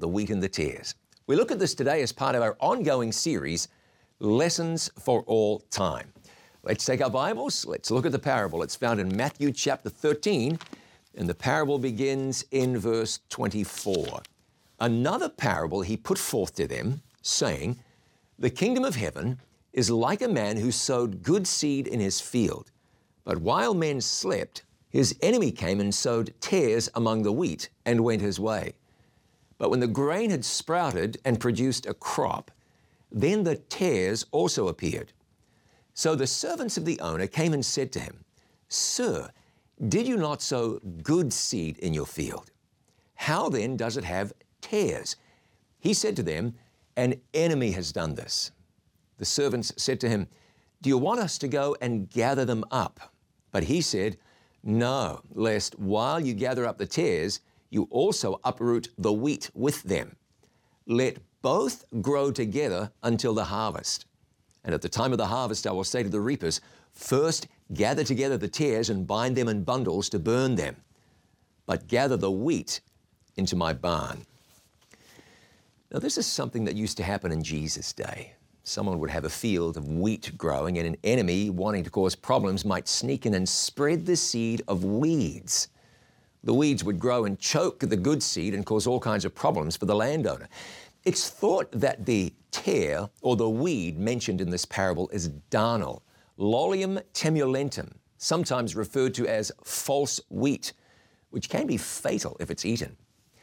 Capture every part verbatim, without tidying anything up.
the wheat and the tares. We look at this today as part of our ongoing series, Lessons for All Time. Let's take our Bibles, let's look at the parable. It's found in Matthew chapter thirteen, and the parable begins in verse twenty-four. Another parable he put forth to them, saying, The kingdom of heaven is like a man who sowed good seed in his field. But while men slept, his enemy came and sowed tares among the wheat and went his way. But when the grain had sprouted and produced a crop, then the tares also appeared. So the servants of the owner came and said to him, Sir, did you not sow good seed in your field? How then does it have tares? He said to them, An enemy has done this. The servants said to him, Do you want us to go and gather them up? But he said, No, lest while you gather up the tares, you also uproot the wheat with them. Let both grow together until the harvest. And at the time of the harvest, I will say to the reapers, First gather together the tares and bind them in bundles to burn them, but gather the wheat into my barn. Now, this is something that used to happen in Jesus' day. Someone would have a field of wheat growing, and an enemy wanting to cause problems might sneak in and spread the seed of weeds. The weeds would grow and choke the good seed and cause all kinds of problems for the landowner. It's thought that the tare, or the weed mentioned in this parable, is darnel, Lolium temulentum, sometimes referred to as false wheat, which can be fatal if it's eaten.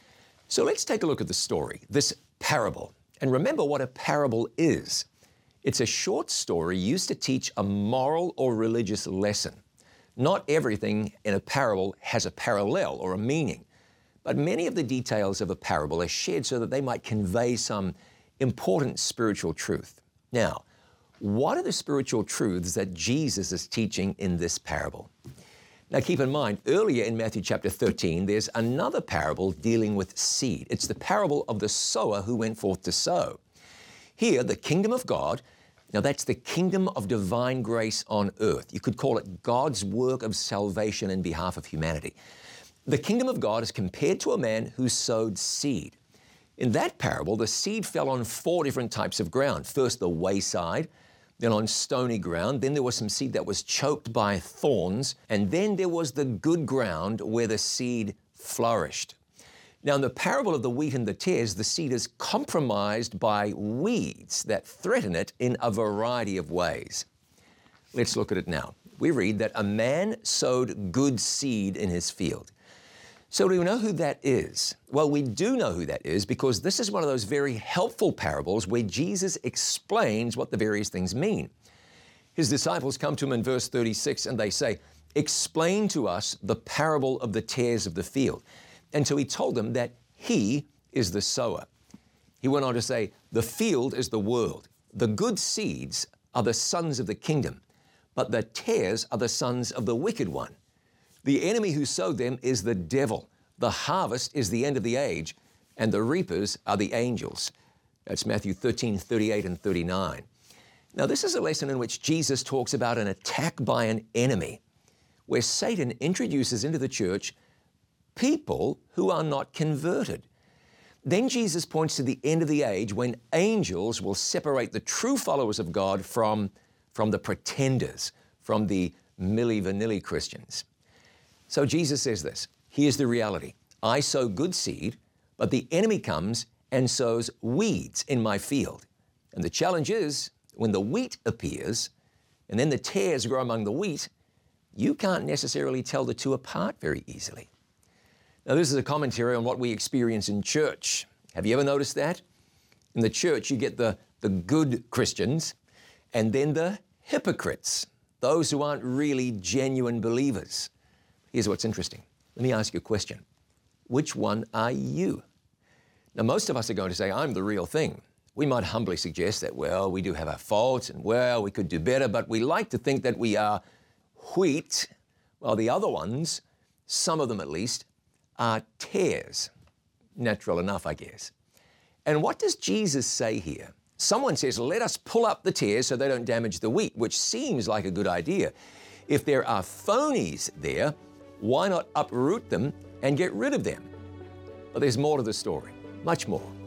So let's take a look at the story, this parable. And remember what a parable is. It's a short story used to teach a moral or religious lesson. Not everything in a parable has a parallel or a meaning, but many of the details of a parable are shared so that they might convey some important spiritual truth. Now, what are the spiritual truths that Jesus is teaching in this parable? Now keep in mind, earlier in Matthew chapter thirteen, there's another parable dealing with seed. It's the parable of the sower who went forth to sow. Here, the kingdom of God, now that's the kingdom of divine grace on earth. You could call it God's work of salvation in behalf of humanity. The kingdom of God is compared to a man who sowed seed. In that parable, the seed fell on four different types of ground. First, the wayside, then on stony ground, then there was some seed that was choked by thorns, and then there was the good ground where the seed flourished. Now, in the parable of the wheat and the tares, the seed is compromised by weeds that threaten it in a variety of ways. Let's look at it now. We read that a man sowed good seed in his field. So do we know who that is? Well, we do know who that is because this is one of those very helpful parables where Jesus explains what the various things mean. His disciples come to him in verse thirty-six and they say, Explain to us the parable of the tares of the field. And so he told them that he is the sower. He went on to say, The field is the world. The good seeds are the sons of the kingdom, but the tares are the sons of the wicked one. The enemy who sowed them is the devil. The harvest is the end of the age, and the reapers are the angels. That's Matthew thirteen, thirty-eight and thirty-nine. Now, this is a lesson in which Jesus talks about an attack by an enemy, where Satan introduces into the church people who are not converted. Then Jesus points to the end of the age when angels will separate the true followers of God from, from the pretenders, from the milli vanilli Christians. So Jesus says this, Here's the reality. I sow good seed, but the enemy comes and sows weeds in my field. And the challenge is, when the wheat appears, and then the tares grow among the wheat, you can't necessarily tell the two apart very easily. Now, this is a commentary on what we experience in church. Have you ever noticed that? In the church, you get the, the good Christians and then the hypocrites, those who aren't really genuine believers. Here's what's interesting. Let me ask you a question. Which one are you? Now, most of us are going to say, I'm the real thing. We might humbly suggest that, well, we do have our faults and, well, we could do better, but we like to think that we are wheat, while the other ones, some of them at least, are tares. Natural enough, I guess. And what does Jesus say here? Someone says, let us pull up the tares so they don't damage the wheat, which seems like a good idea. If there are phonies there, why not uproot them and get rid of them? But there's more to the story. much more.